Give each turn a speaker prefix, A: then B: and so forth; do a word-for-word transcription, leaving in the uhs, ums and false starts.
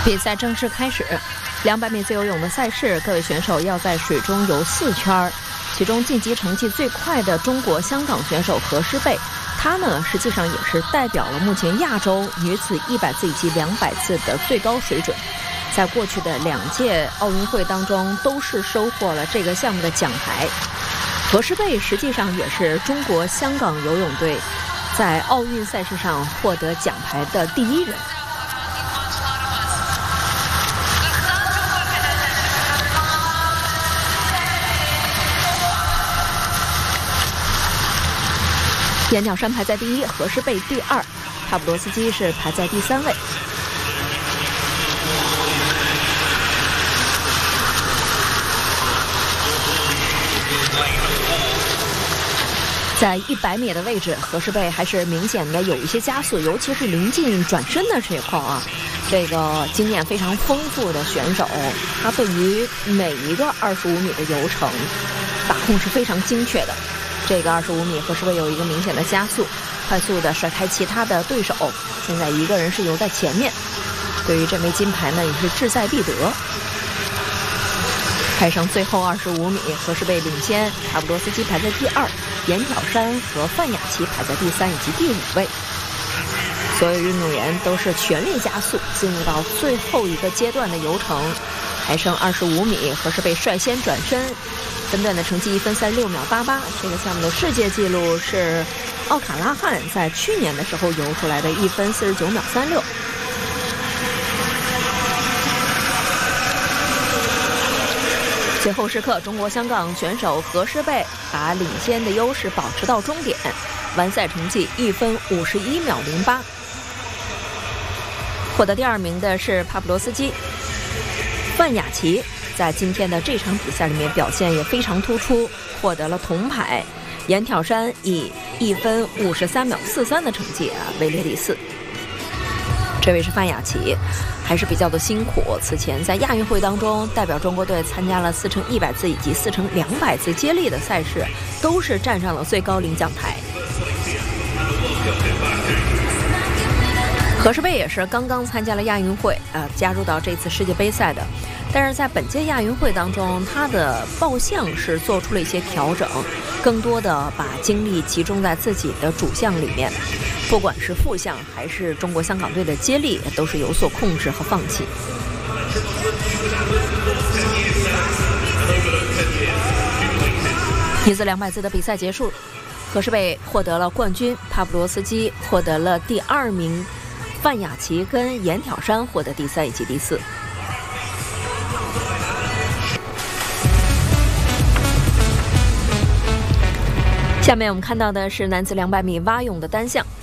A: 比赛正式开始，两百米自由泳的赛事，各位选手要在水中游四圈，其中晋级成绩最快的中国香港选手何诗蓓，她呢实际上也是代表了目前亚洲女子一百次以及两百次的最高水准，在过去的两届奥运会当中都是收获了这个项目的奖牌。何诗蓓实际上也是中国香港游泳队在奥运赛事上获得奖牌的第一人。严鸟珊排在第一，何诗蓓第二，帕布罗斯基是排在第三位。在一百米的位置，何诗蓓还是明显的有一些加速，尤其是临近转身的这一块啊，这个经验非常丰富的选手，他对于每一个二十五米的游程把控是非常精确的。这个二十五米，何诗蓓有一个明显的加速，快速的甩开其他的对手，现在一个人是游在前面。对于这枚金牌呢，也是志在必得。开上最后二十五米，何诗蓓领先，帕布罗斯基排在第二，严挑珊和范雅琪排在第三以及第五位。所有运动员都是全力加速，进入到最后一个阶段的游程，还剩二十五米，何诗蓓率先转身。分段的成绩一分三十六秒八八，这个项目的世界纪录是奥卡拉汉在去年的时候游出来的一分四十九秒三六。最后时刻，中国香港选手何诗蓓把领先的优势保持到终点，完赛成绩一分五十一秒零八。获得第二名的是帕布罗斯基，范雅琪在今天的这场比赛里面表现也非常突出，获得了铜牌。严挑珊以一分五十三秒四三的成绩啊位列第四。这位是范雅琪，还是比较的辛苦。此前在亚运会当中，代表中国队参加了四乘一百次以及四乘两百次接力的赛事，都是站上了最高领奖台。何诗蓓也是刚刚参加了亚运会，呃，加入到这次世界杯赛的。但是在本届亚运会当中，他的报项是做出了一些调整，更多的把精力集中在自己的主项里面，不管是副项还是中国香港队的接力，都是有所控制和放弃。女子两百字的比赛结束，何诗蓓获得了冠军，帕布罗斯基获得了第二名，范雅琪跟严挑珊获得第三以及第四。下面我们看到的是男子两百米蛙泳的单项，